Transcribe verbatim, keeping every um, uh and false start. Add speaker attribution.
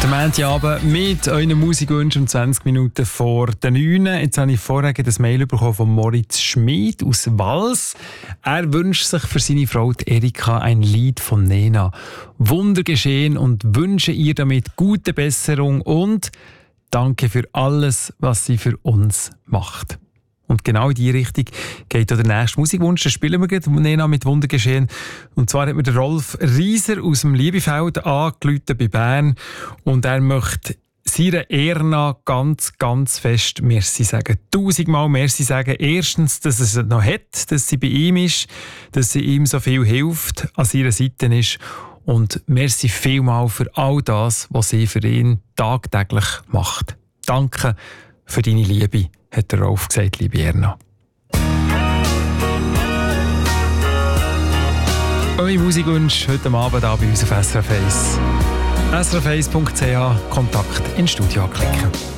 Speaker 1: Der Montagabend mit euren Musikwünschen um zwanzig Minuten vor der neun. Jetzt habe ich vorher das Mail bekommen von Moritz Schmid aus Wals. Er wünscht sich für seine Frau Erika ein Lied von Nena. Wunder geschehen und wünsche ihr damit gute Besserung und danke für alles, was sie für uns macht. Und genau in diese Richtung geht auch der nächste Musikwunsch. Da spielen wir gerade Nena mit Wunder geschehen. Und zwar hat mir der Rolf Rieser aus dem Liebefeld angerufen bei Bern. Und er möchte seiner Erna ganz, ganz fest Merci sagen. Tausendmal Merci sagen. Erstens, dass er es noch hat, dass sie bei ihm ist, dass sie ihm so viel hilft, an seiner Seite ist. Und merci vielmal für all das, was sie für ihn tagtäglich macht. Danke für deine Liebe, hat der Rolf gesagt, liebe Erna. Eure Musikwünsche heute Abend hier bei uns auf S R F eins. S R F eins punkt C H, Kontakt ins Studio klicken.